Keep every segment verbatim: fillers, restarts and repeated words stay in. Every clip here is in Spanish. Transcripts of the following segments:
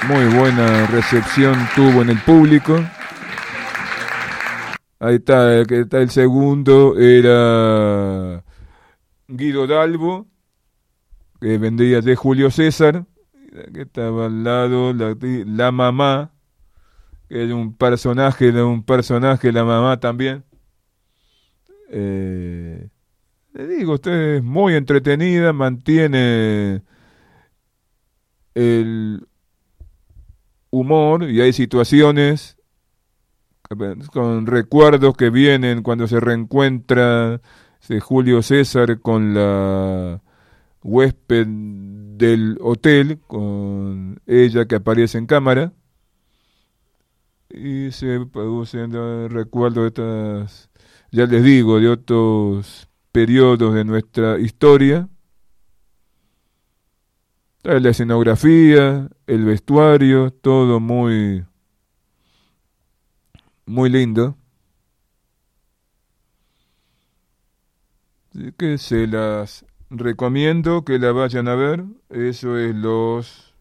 muy buena recepción tuvo en el público. Ahí está, que está el segundo, era Guido Dalbo, que vendría de Julio César, que estaba al lado la, la mamá, que era un personaje, era un personaje la mamá también. Eh, le digo, usted es muy entretenida, mantiene el humor y hay situaciones con recuerdos que vienen cuando se reencuentra ese Julio César con la huésped del hotel, con ella que aparece en cámara, y se producen eh, recuerdos de estas, ya les digo, de otros periodos de nuestra historia. La escenografía, el vestuario, todo muy, muy lindo. Así que se las recomiendo que la vayan a ver. Eso es los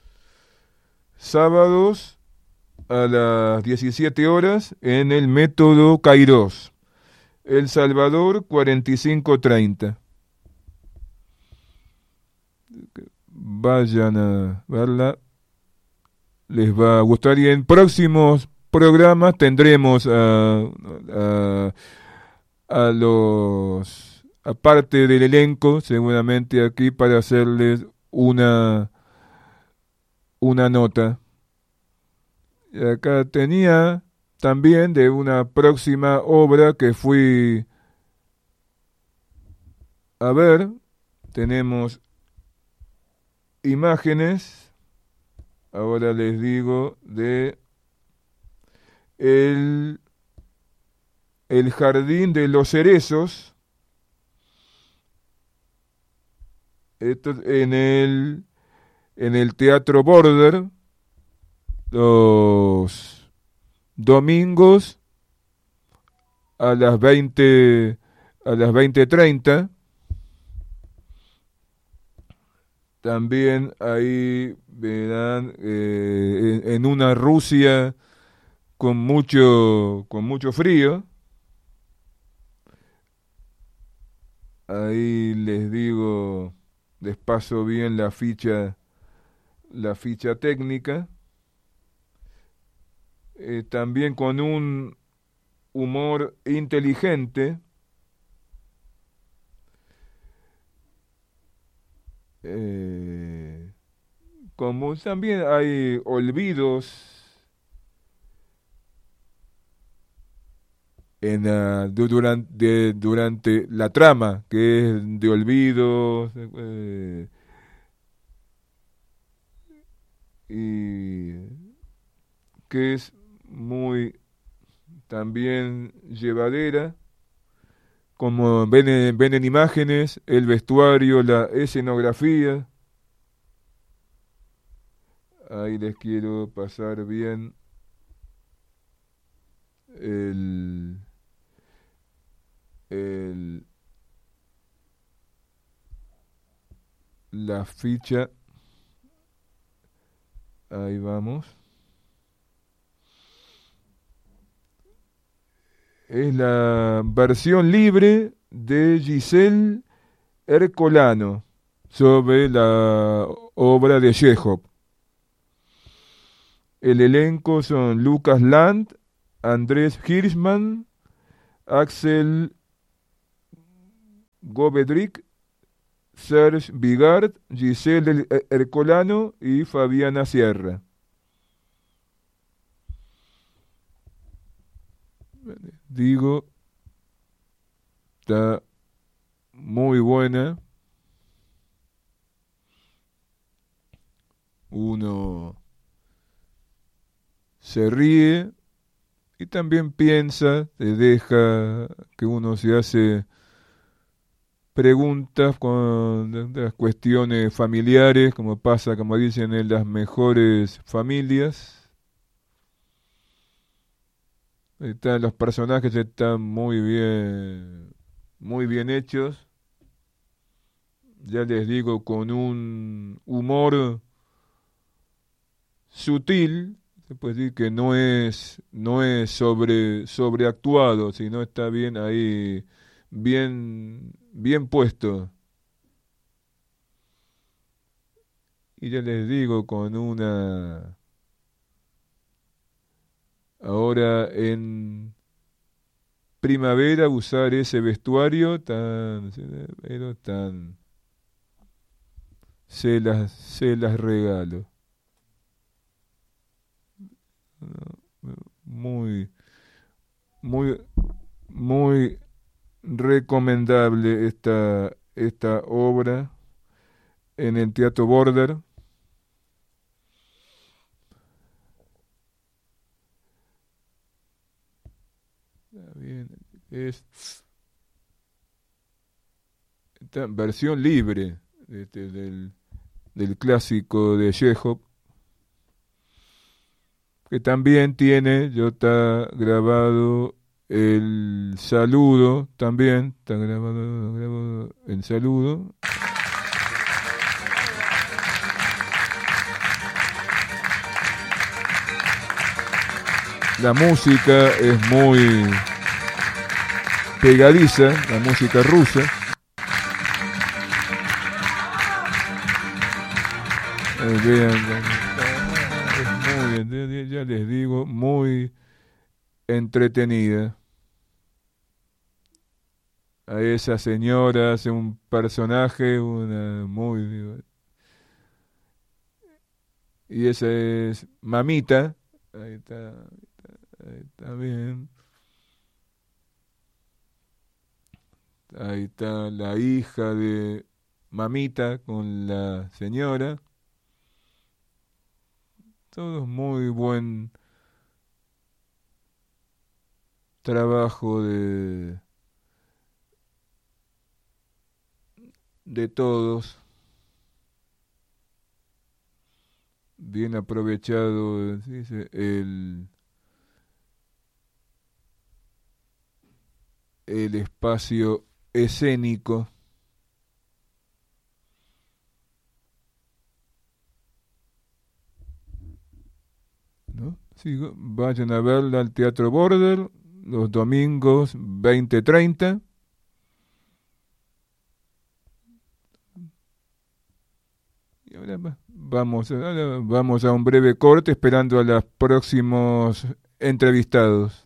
sábados a las diecisiete horas en el Método Kairos, El Salvador cuarenta y cinco treinta. Vayan a verla, les va a gustar. Y en próximos programas tendremos a, a, a los, aparte del elenco, seguramente aquí para hacerles una, una nota. Y acá tenía también de una próxima obra que fui a ver, tenemos imágenes, ahora les digo, de el, el Jardín de los Cerezos, esto en el, en el Teatro Border, los domingos a las veinte a las veinte treinta. También ahí verán eh, en, en una Rusia con mucho con mucho frío. Ahí les digo, les paso bien la ficha la ficha técnica. Eh, también con un humor inteligente. Eh, como también hay olvidos en la, du- durante, durante la trama, que es de olvidos, eh, y que es muy también llevadera, como ven en, ven en imágenes, el vestuario, la escenografía. Ahí les quiero pasar bien el, el, la ficha. Ahí vamos. Es la versión libre de Giselle Ercolano sobre la obra de Chekhov. El elenco son Lucas Land, Andrés Hirschman, Axel Govedrick, Serge Bigard, Giselle Ercolano y Fabiana Sierra. Digo, está muy buena. Uno se ríe y también piensa, te deja que uno se hace preguntas con de las cuestiones familiares, como pasa, como dicen, en las mejores familias. Están, los personajes están muy bien, muy bien hechos. Ya les digo, con un humor sutil, se puede decir que no es, no es sobre, sobreactuado, sino está bien ahí, bien, bien puesto. Y ya les digo, con una... Ahora en primavera usar ese vestuario tan... Pero tan... Se las, se las regalo. Muy, muy, muy recomendable esta, esta obra en el Teatro Border. Bien, es esta versión libre este, del, del clásico de Chekhov, que también tiene, yo está grabado el saludo, también está grabado, grabado el saludo. La música es muy pegadiza, la música rusa. Eh, vean, es muy, ya les digo, muy entretenida. A esa señora hace un personaje, una muy... Y esa es Mamita. Ahí está, ahí está bien. Ahí está la hija de Mamita con la señora. Todo muy buen trabajo de, de todos. Bien aprovechado, dice, el, el espacio escénico. ¿No? Sigo. Vayan a verla al Teatro Border los domingos veinte treinta. Y ahora vamos, ahora vamos a un breve corte esperando a los próximos entrevistados.